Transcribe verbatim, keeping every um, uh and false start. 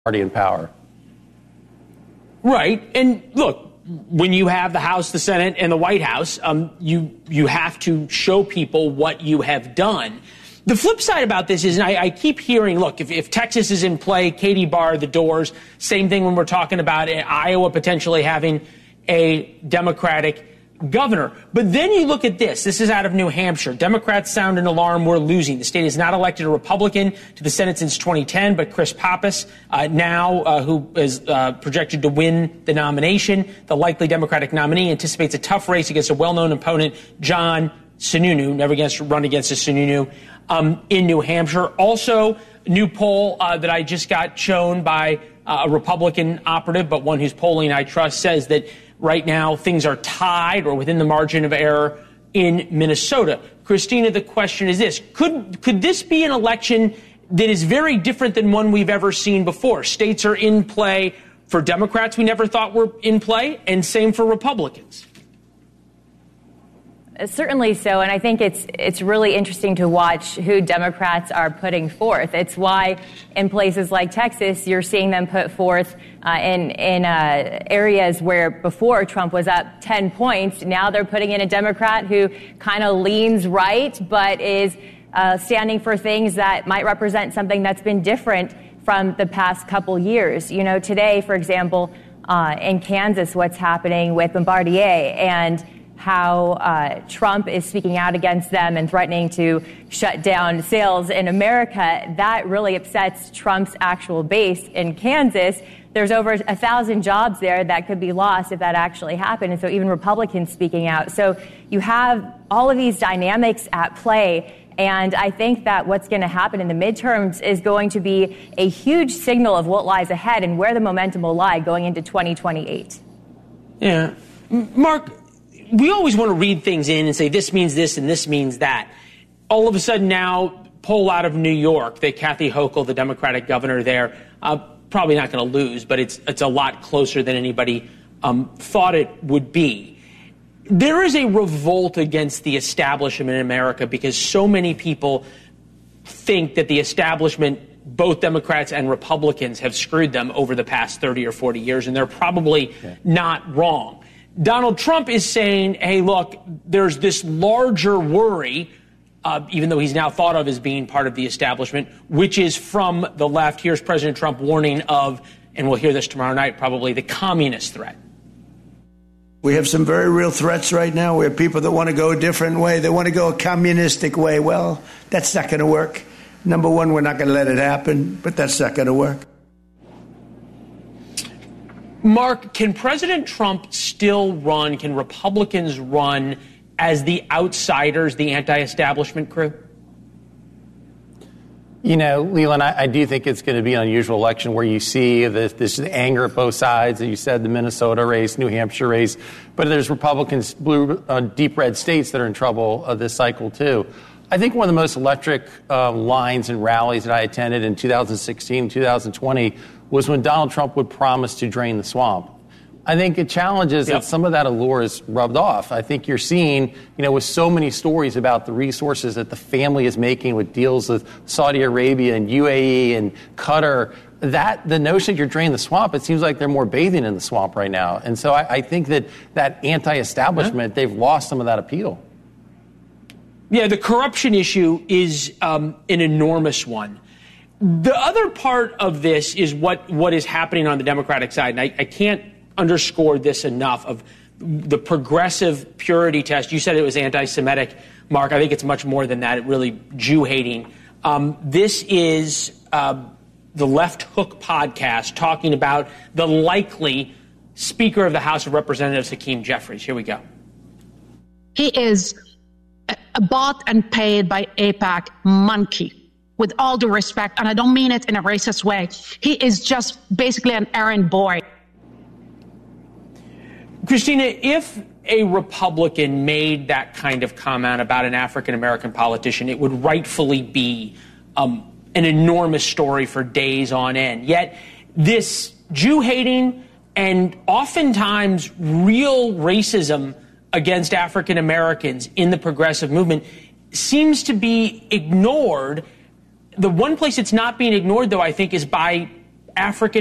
party in power. Right. And look, when you have the House, the Senate, and the White House, um, you you have to show people what you have done. The flip side about this is, and I, I keep hearing, look, if, if Texas is in play, Katie Barr, the Doors, same thing when we're talking about Iowa potentially having a Democratic governor. But then you look at this. This is out of New Hampshire. Democrats sound an alarm. We're losing. The state has not elected a Republican to the Senate since twenty ten, but Chris Pappas, uh, now uh, who is uh, projected to win the nomination, the likely Democratic nominee, anticipates a tough race against a well-known opponent, John Sununu, never against run against a Sununu, um, in New Hampshire. Also, new poll uh, that I just got shown by uh, a Republican operative, but one whose polling I trust, says that right now things are tied or within the margin of error in Minnesota. Christina, the question is this. Could, could this be an election that is very different than one we've ever seen before? States are in play for Democrats we never thought were in play, and same for Republicans. Certainly so, and I think it's it's really interesting to watch who Democrats are putting forth. It's why in places like Texas, you're seeing them put forth uh, in in uh, areas where before Trump was up ten points. Now they're putting in a Democrat who kind of leans right, but is uh, standing for things that might represent something that's been different from the past couple years. You know, today, for example, uh, in Kansas, what's happening with Bombardier and how uh, Trump is speaking out against them and threatening to shut down sales in America, that really upsets Trump's actual base in Kansas. There's over a thousand jobs there that could be lost if that actually happened. And so even Republicans speaking out. So you have all of these dynamics at play. And I think that what's going to happen in the midterms is going to be a huge signal of what lies ahead and where the momentum will lie going into twenty twenty-eight. Yeah. Mark, we always want to read things in and say this means this and this means that. All of a sudden now, poll out of New York that Kathy Hochul, the Democratic governor there, uh, probably not going to lose, but it's it's a lot closer than anybody um, thought it would be. There is a revolt against the establishment in America because so many people think that the establishment, both Democrats and Republicans, have screwed them over the past thirty or forty years, and they're probably yeah. not wrong. Donald Trump is saying, hey, look, there's this larger worry, uh, even though he's now thought of as being part of the establishment, which is from the left. Here's President Trump warning of, and we'll hear this tomorrow night, probably the communist threat. We have some very real threats right now. We have people that want to go a different way. They want to go a communistic way. Well, that's not going to work. Number one, we're not going to let it happen, but that's not going to work. Mark, can President Trump still run, can Republicans run as the outsiders, the anti-establishment crew? You know, Leland, I, I do think it's going to be an unusual election where you see this, this anger at both sides. As you said, the Minnesota race, New Hampshire race. But there's Republicans, blue, uh, deep red states that are in trouble uh, this cycle, too. I think one of the most electric uh, lines and rallies that I attended in two thousand sixteen, two thousand twenty was when Donald Trump would promise to drain the swamp. I think it challenges yep. that some of that allure is rubbed off. I think you're seeing, you know, with so many stories about the resources that the family is making with deals with Saudi Arabia and U A E and Qatar, that the notion that you're draining the swamp, it seems like they're more bathing in the swamp right now. And so I, I think that that anti-establishment, they've lost some of that appeal. Yeah, the corruption issue is um, an enormous one. The other part of this is what, what is happening on the Democratic side, and I, I can't underscore this enough, of the progressive purity test. You said it was anti-Semitic, Mark. I think it's much more than that. It really Jew-hating. Um, this is uh, the Left Hook podcast talking about the likely Speaker of the House of Representatives, Hakeem Jeffries. Here we go. He is bought and paid by AIPAC monkey. With all due respect, and I don't mean it in a racist way, he is just basically an errand boy. Christina, if a Republican made that kind of comment about an African-American politician, it would rightfully be um, an enormous story for days on end. Yet this Jew-hating and oftentimes real racism against African-Americans in the progressive movement seems to be ignored. The one place it's not being ignored, though, I think, is by African